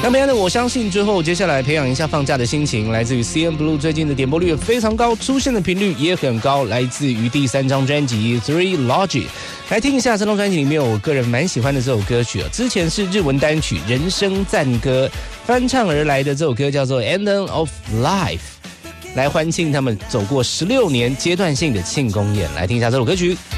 那么样的我相信之后，接下来培养一下放假的心情，来自于 CNBLUE 最近的点播率也非常高，出现的频率也很高，来自于第3张专辑 Three Logic。来听一下这张专辑里面我个人蛮喜欢的这首歌曲啊，之前是日文单曲《人生赞歌》翻唱而来的这首歌叫做 End of Life， 来欢庆他们走过16年阶段性的庆功宴。来听一下这首歌曲。